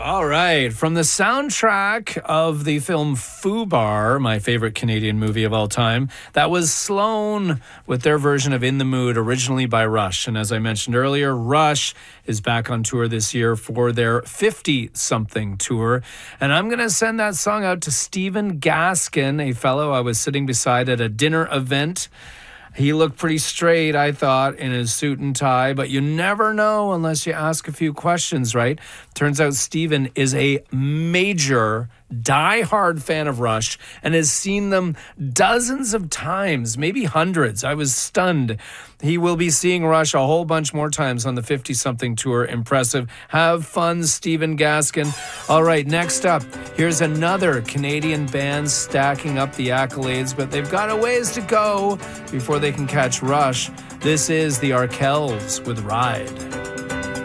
All right. From the soundtrack of the film Fubar, my favorite Canadian movie of all time, that was Sloan with their version of In the Mood, originally by Rush. And as I mentioned earlier, Rush is back on tour this year for their 50-something tour. And I'm going to send that song out to Stephen Gaskin, a fellow I was sitting beside at a dinner event. He looked pretty straight, I thought, in his suit and tie, but you never know unless you ask a few questions, right? Turns out Steven is a major, die-hard fan of Rush and has seen them dozens of times, maybe hundreds. I was stunned. He will be seeing Rush a whole bunch more times on the 50-something tour. Impressive. Have fun, Stephen Gaskin. All right, next up, here's another Canadian band stacking up the accolades, but they've got a ways to go before they can catch Rush. This is the Arkells with Ride.